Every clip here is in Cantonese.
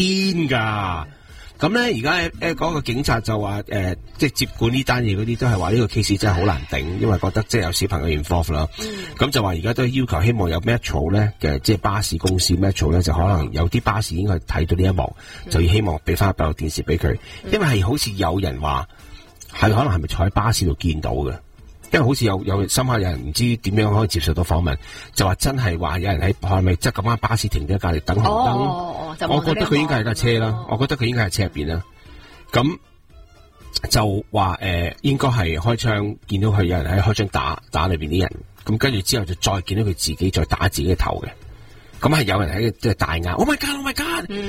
癲㗎。咁咧，而家嗰個警察就話即係接管呢單嘢嗰啲都係話呢個 case 真係好難頂，因為覺得即係有小朋友 involve 啦。咁就話而家都要求希望有 Metro 咧嘅即係巴士公司 Metro 咧就可能有啲巴士應該睇到呢一幕，就要希望俾翻閉路電視俾佢，因為係好似有人話係可能係咪坐喺巴士度見到嘅。因為好似有深刻有人唔知點樣可以接受到訪問，就話真係話有人喺係咪即係咁啱巴士停咗隔離等紅燈，我覺得佢應該係架車啦，我覺得佢應該係車入邊啦。咁就話應該係開槍見到佢有人喺開槍打裏邊啲人，咁跟住之後就再見到佢自己再打自己嘅頭嘅。咁係有人喺即係大嗌 ，Oh my God，Oh my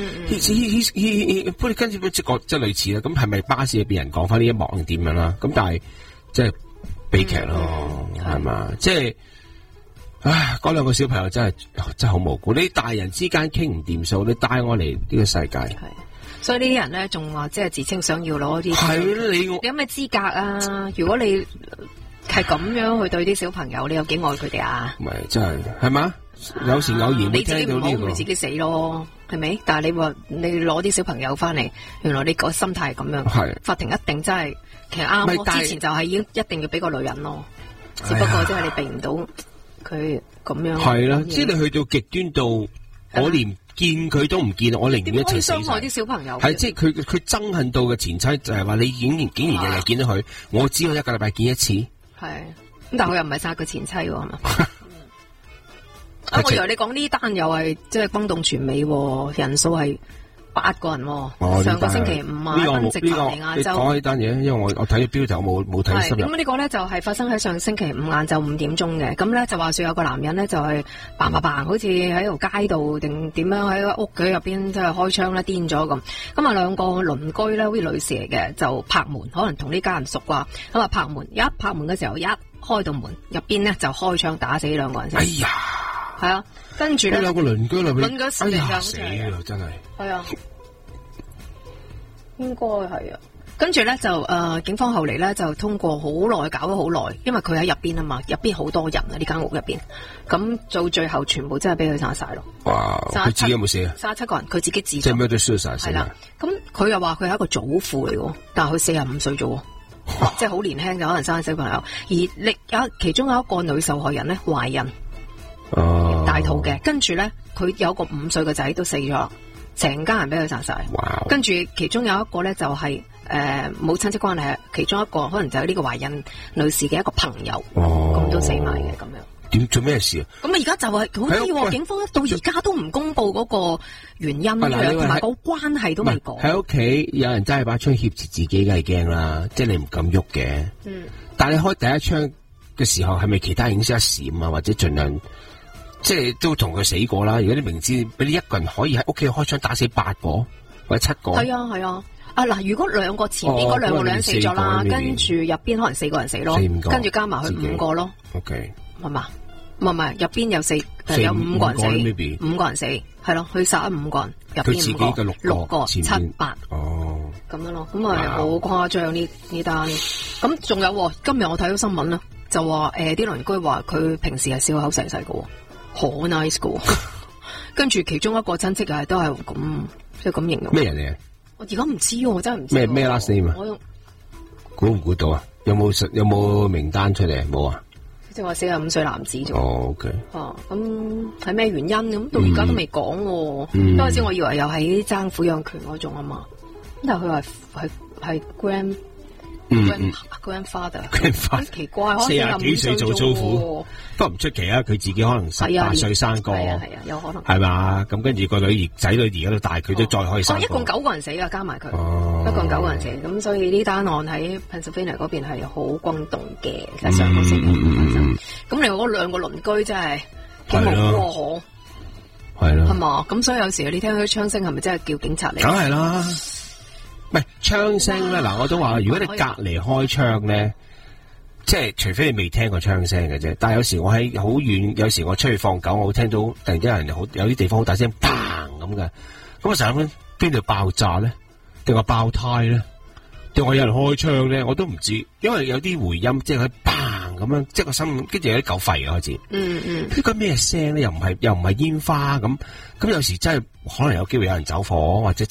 God，佢跟住即係類似啦。咁係咪巴士入邊人講翻呢一幕定點樣啦？咁但係即係。悲劇咯，係嘛？即係，唉，嗰兩個小朋友真係好無辜。你大人之間傾唔掂數，你帶我嚟呢個世界。係， 所以呢啲人咧，仲話即係自稱想要攞啲。 係你有咩資格啊？如果你係咁樣去對啲小朋友，你有幾愛佢哋啊？ 唔係，真係係嘛？有時偶然會聽到呢個， 你自己死咯，係咪？但係你話你攞啲小朋友翻嚟，原來你個心態係咁樣。係，法庭一定真係。其實啱咯，之前就係已經一定要俾個女人咯，只不過即係你避唔到佢咁樣。係啦， 即係你去到極端到，我連見佢都唔見，我寧願一齊死。 傷害啲小朋友。 係即係佢憎恨到嘅前妻就係話你竟然日日見到佢，我只有一個禮拜見一次。係， 咁但係佢又唔係殺佢前妻喎，係嘛？我以為你講呢單又係即係轟動全美，人數係。8個人喎，上個星期五啊，賓夕法尼亞州。你講呢單嘢，因為我睇咗標題，我冇睇深入。 咁呢個咧就係發生喺上星期五晏晝5點鐘嘅。咁咧就話說有個男人咧就係嘭，好似喺條街度定點樣喺屋企入邊即係開槍咧癲咗咁。咁啊兩個鄰居咧好似女士嚟嘅，就拍門，可能同呢家人熟啩。咁啊拍門，一拍門嘅時候一開到門，入邊咧就開槍打死兩個人先。 哎呀！ 係啊，跟住咧有個鄰居裏邊， 鄰居死啦，真係。 係啊，應該係啊。跟住咧就警方後嚟咧就通過好耐，搞咗好耐，因為佢喺入邊啊嘛，入邊好多人啊，呢間屋入邊。咁到最後全部真係俾佢殺晒咯。哇！佢自己有冇死啊？ 殺7個人，佢自己自殺。 即係咩都燒晒。 係啦。咁佢又話佢係一個祖父嚟喎，但係佢45歲啫，即係好年輕就可能生小朋友。而其中有一個女受害人咧懷孕。大肚嘅，跟住咧佢有個5歲嘅仔都死咗，成家人俾佢殺晒。跟住其中有一個咧就係冇親戚關係，其中一個可能就係呢個懷孕女士嘅一個朋友，咁都死埋嘅咁樣。 點做咩事啊？ 咁啊而家就係好啲，警方到而家都唔公布嗰個原因，同埋個關係都未講。 喺屋企有人揸住把槍挾持自己，梗係驚啦，即係你唔敢喐嘅。但係你開第一槍嘅時候，係咪其他影識一閃啊，或者盡量？即係都同佢死過啦！如果你明知俾你一個人可以喺屋企開槍打死8個或者7個，係啊！嗱，如果兩個前邊嗰兩個女人死咗啦，跟住入邊可能4個人死咯，跟住加埋佢5個咯。OK， 係嘛？唔係，入邊有有5個人死，5個人死，係咯，佢殺咗5個人，入邊5個，6個7、8，咁樣咯，咁啊好誇張呢單。咁仲有今日我睇到新聞啦，就話啲鄰居話佢平時係笑口噬噬嘅。好 nice 噶，跟住其中一個親戚又係都係咁，即係咁形容。咩人嚟？我而家唔知，我真係唔知。咩 last name 啊？我估唔估到啊？有冇名單出嚟？冇啊？即係話45歲男子啫。哦 ，OK。咁係咩原因？咁到而家都未講。當時我以為又係爭撫養權嗰種啊嘛，但係佢話係 grandfather，奇怪，40幾歲做租婦，不過唔出奇啊！佢自己可能18歲生個，係啊，有可能係嘛？咁跟住個仔女而家都大，佢都再可以生個。一共9個人死啊，加埋佢，一共9個人死。咁所以呢單案喺 Pennsylvania 嗰邊係好轟動嘅，其實上個星期發生。咁你嗰兩個鄰居真係幾無辜可，係咯，係嘛？咁所以有時你聽佢槍聲，係咪真係叫警察嚟？梗係啦。唔係槍聲咧，嗱我都話，如果你隔離開槍咧，即係除非你未聽過槍聲嘅啫。但係有時我喺好遠，有時我出去放狗，我會聽到突然之間有啲地方好大聲，砰咁嘅。咁我成日諗邊度爆炸咧，定話爆胎咧，定話有人開槍咧，我都唔知，因為有啲回音，即係佢砰咁咁樣，即係個心，跟住有啲狗吠嘅開始。呢個咩聲咧？又唔係煙花咁有時真係可能有機會有人走火或者。